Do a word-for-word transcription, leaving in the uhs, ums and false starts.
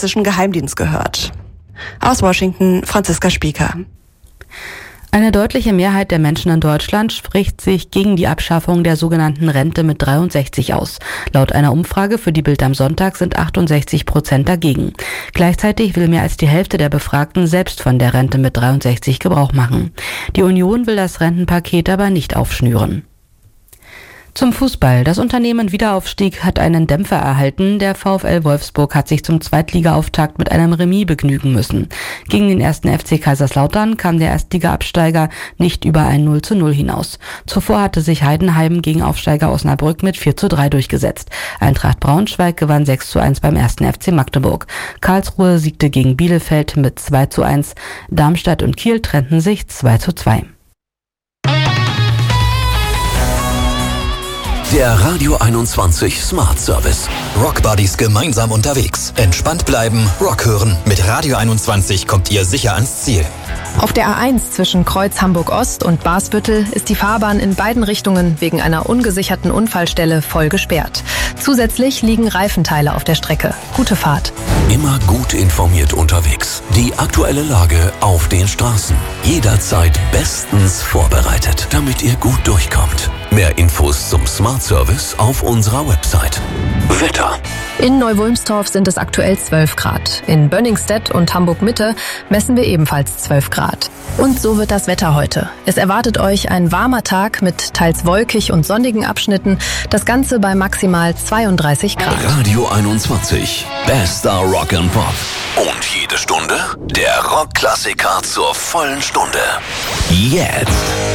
US-amerikanischen Geheimdienst gehört. Aus Washington, Franziska Spieker. Eine deutliche Mehrheit der Menschen in Deutschland spricht sich gegen die Abschaffung der sogenannten Rente mit dreiundsechzig aus. Laut einer Umfrage für die Bild am Sonntag sind achtundsechzig Prozent dagegen. Gleichzeitig will mehr als die Hälfte der Befragten selbst von der Rente mit dreiundsechzig Gebrauch machen. Die Union will das Rentenpaket aber nicht aufschnüren. Zum Fußball. Das Unternehmen Wiederaufstieg hat einen Dämpfer erhalten. Der VfL Wolfsburg hat sich zum Zweitligaauftakt mit einem Remis begnügen müssen. Gegen den ersten F C Kaiserslautern kam der Erstliga-Absteiger nicht über ein null zu null hinaus. Zuvor hatte sich Heidenheim gegen Aufsteiger Osnabrück mit vier zu drei durchgesetzt. Eintracht Braunschweig gewann sechs zu eins beim ersten F C Magdeburg. Karlsruhe siegte gegen Bielefeld mit zwei zu eins. Darmstadt und Kiel trennten sich zwei zu zwei. Der Radio einundzwanzig Smart Service. Rock Buddies gemeinsam unterwegs. Entspannt bleiben, Rock hören. Mit Radio einundzwanzig kommt ihr sicher ans Ziel. Auf der A eins zwischen Kreuz Hamburg-Ost und Basbüttel ist die Fahrbahn in beiden Richtungen wegen einer ungesicherten Unfallstelle voll gesperrt. Zusätzlich liegen Reifenteile auf der Strecke. Gute Fahrt. Immer gut informiert unterwegs. Die aktuelle Lage auf den Straßen. Jederzeit bestens vorbereitet, damit ihr gut durchkommt. Mehr Infos zum Smart Service auf unserer Website. Wetter. In Neu-Wulmstorf sind es aktuell zwölf Grad. In Bönningstedt und Hamburg-Mitte messen wir ebenfalls zwölf Grad. Und so wird das Wetter heute. Es erwartet euch ein warmer Tag mit teils wolkig und sonnigen Abschnitten. Das Ganze bei maximal zweiunddreißig Grad. Radio einundzwanzig. Bester Rock and Pop. Und jede Stunde der Rockklassiker zur vollen Stunde. Jetzt.